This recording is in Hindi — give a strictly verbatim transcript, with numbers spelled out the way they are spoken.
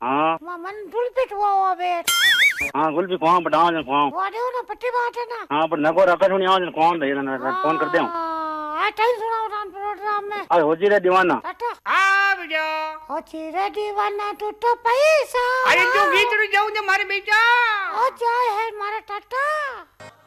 हाँ मन दुल पिट हुआ हुआ बेट हाँ गुल भी खुआ बड़ा जन खुआ वाडे ना पट्टी बात है ना हाँ पर नको रखा सुनी आज खुआ दे ना फोन कर दे आ टाइम सुना उठान प्रोग्राम में आज हो जी रे दीवाना टाटा हाँ बेटा हो जी रे दीवाना तू तो पैसा अरे जो गीत रू जाऊं जो मारे बेटा ओ जाए है मारा टाटा